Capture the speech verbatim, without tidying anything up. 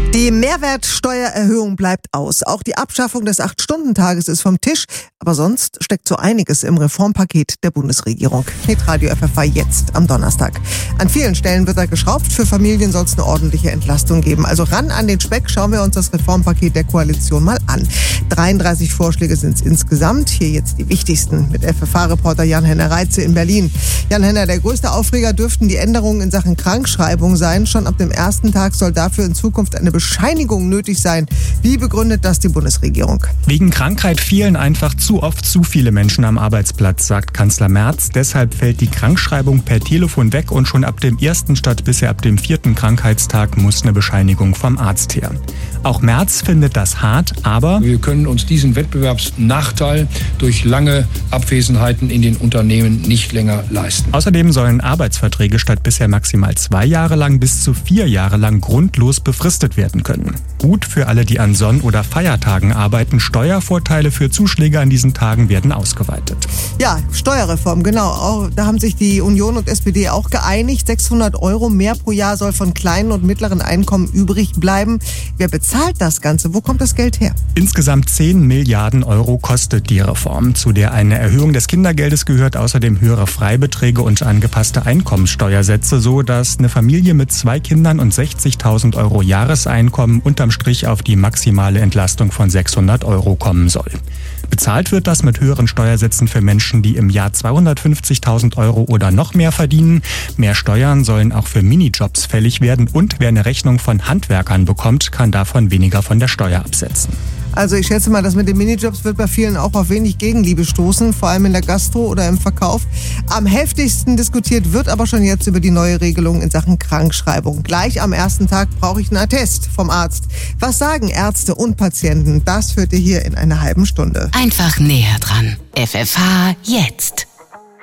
Die Mehrwertsteuererhöhung bleibt aus. Auch die Abschaffung des acht-Stunden-Tages ist vom Tisch. Aber sonst steckt so einiges im Reformpaket der Bundesregierung. Hitradio F F H jetzt am Donnerstag. An vielen Stellen wird da geschraubt. Für Familien soll es eine ordentliche Entlastung geben. Also ran an den Speck, schauen wir uns das Reformpaket der Koalition mal an. dreiunddreißig Vorschläge sind es insgesamt. Hier jetzt die wichtigsten mit F F H-Reporter Jan-Henner Reitze in Berlin. Jan-Henner, der größte Aufreger dürften die Änderungen in Sachen Krankschreibung sein. Schon ab dem ersten Tag soll dafür in Zukunft eine Bescheinigung nötig sein. Wie begründet das die Bundesregierung? Wegen Krankheit fehlen einfach zu oft zu viele Menschen am Arbeitsplatz, sagt Kanzler Merz. Deshalb fällt die Krankschreibung per Telefon weg und schon ab dem ersten statt bisher ab dem vierten Krankheitstag muss eine Bescheinigung vom Arzt her. Auch Merz findet das hart, aber wir können uns diesen Wettbewerbsnachteil durch lange Abwesenheiten in den Unternehmen nicht länger leisten. Außerdem sollen Arbeitsverträge statt bisher maximal zwei Jahre lang bis zu vier Jahre lang grundlos befristet werden können. Gut für alle, die an Sonn- oder Feiertagen arbeiten. Steuervorteile für Zuschläge an diesen Tagen werden ausgeweitet. Ja, Steuerreform, genau. Auch, da haben sich die Union und S P D auch geeinigt. sechshundert Euro mehr pro Jahr soll von kleinen und mittleren Einkommen übrig bleiben. Wer bezahlt das Ganze? Wo kommt das Geld her? Insgesamt zehn Milliarden Euro kostet die Reform, zu der eine Erhöhung des Kindergeldes gehört, außerdem höhere Freibeträge und angepasste Einkommenssteuersätze, so dass eine Familie mit zwei Kindern und sechzigtausend Euro Jahreseinkommen unterm Strich auf die maximale Entlastung von sechshundert Euro kommen soll. Bezahlt wird das mit höheren Steuersätzen für Menschen, die im Jahr zweihundertfünfzigtausend Euro oder noch mehr verdienen. Mehr Steuern sollen auch für Minijobs fällig werden und wer eine Rechnung von Handwerkern bekommt, kann davon weniger von der Steuer absetzen. Also ich schätze mal, das mit den Minijobs wird bei vielen auch auf wenig Gegenliebe stoßen, vor allem in der Gastro oder im Verkauf. Am heftigsten diskutiert wird aber schon jetzt über die neue Regelung in Sachen Krankschreibung. Gleich am ersten Tag brauche ich einen Attest vom Arzt. Was sagen Ärzte und Patienten? Das hört ihr hier in einer halben Stunde. Einfach näher dran. F F H jetzt.